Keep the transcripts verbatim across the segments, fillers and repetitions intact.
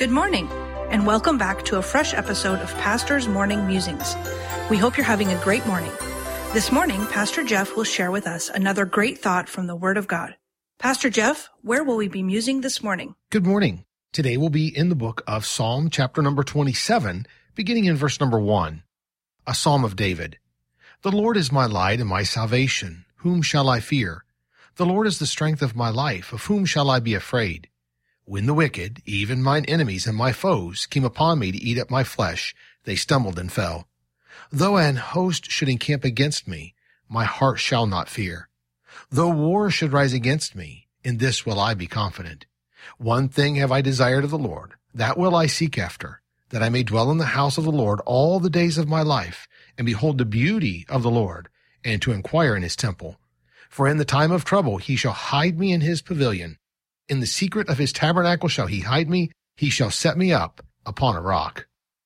Good morning, and welcome back to a fresh episode of Pastor's Morning Musings. We hope you're having a great morning. This morning, Pastor Jeff will share with us another great thought from the Word of God. Pastor Jeff, where will we be musing this morning? Good morning. Today we'll be in the book of Psalm chapter number twenty-seven, beginning in verse number one. A Psalm of David. The Lord is my light and my salvation. Whom shall I fear? The Lord is the strength of my life. Of whom shall I be afraid? When the wicked, even mine enemies and my foes, came upon me to eat up my flesh, they stumbled and fell. Though an host should encamp against me, my heart shall not fear. Though war should rise against me, in this will I be confident. One thing have I desired of the Lord, that will I seek after, that I may dwell in the house of the Lord all the days of my life, and behold the beauty of the Lord, and to inquire in his temple. For in the time of trouble he shall hide me in his pavilion. In the secret of his tabernacle shall he hide me. He shall set me up upon a rock.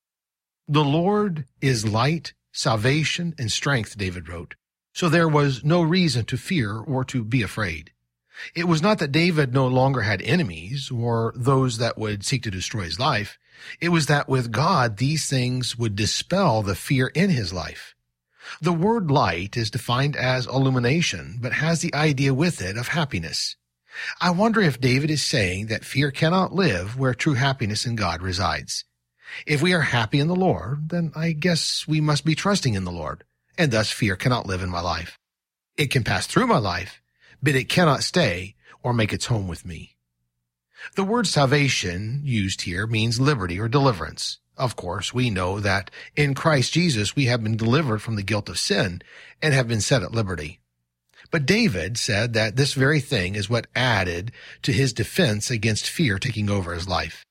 The Lord is light, salvation, and strength, David wrote. So there was no reason to fear or to be afraid. It was not that David no longer had enemies or those that would seek to destroy his life. It was that with God, these things would dispel the fear in his life. The word light is defined as illumination, but has the idea with it of happiness. I wonder if David is saying that fear cannot live where true happiness in God resides. If we are happy in the Lord, then I guess we must be trusting in the Lord, and thus fear cannot live in my life. It can pass through my life, but it cannot stay or make its home with me. The word salvation used here means liberty or deliverance. Of course, we know that in Christ Jesus we have been delivered from the guilt of sin and have been set at liberty. But David said that this very thing is what added to his defense against fear taking over his life.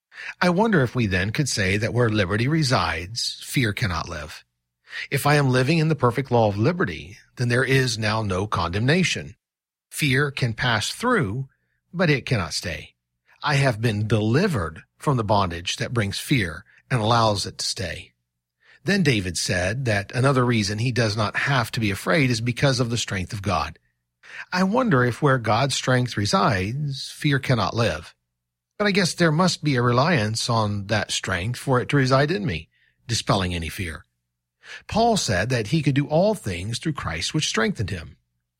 I wonder if we then could say that where liberty resides, fear cannot live. If I am living in the perfect law of liberty, then there is now no condemnation. Fear can pass through, but it cannot stay. I have been delivered from the bondage that brings fear and allows it to stay. Then David said that another reason he does not have to be afraid is because of the strength of God. I wonder if where God's strength resides, fear cannot live. But I guess there must be a reliance on that strength for it to reside in me, dispelling any fear. Paul said that he could do all things through Christ which strengthened him.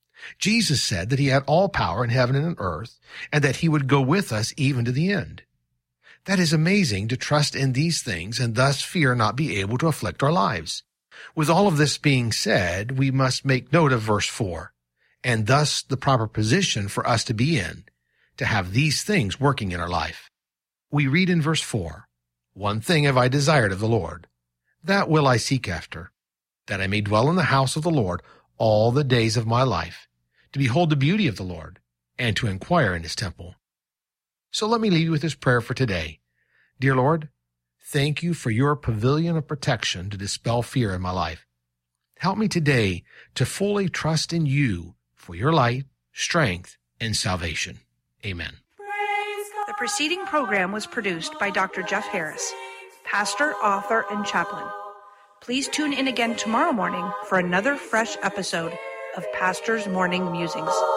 Jesus said that he had all power in heaven and on earth, and that he would go with us even to the end. That is amazing to trust in these things and thus fear not be able to afflict our lives. With all of this being said, we must make note of verse four, and thus the proper position for us to be in, to have these things working in our life. We read in verse four, One thing have I desired of the Lord, that will I seek after, that I may dwell in the house of the Lord all the days of my life, to behold the beauty of the Lord, and to inquire in his temple. So let me leave you with this prayer for today. Dear Lord, thank you for your pavilion of protection to dispel fear in my life. Help me today to fully trust in you for your light, strength, and salvation. Amen. The preceding program was produced by Doctor Jeff Harris, pastor, author, and chaplain. Please tune in again tomorrow morning for another fresh episode of Pastor's Morning Musings.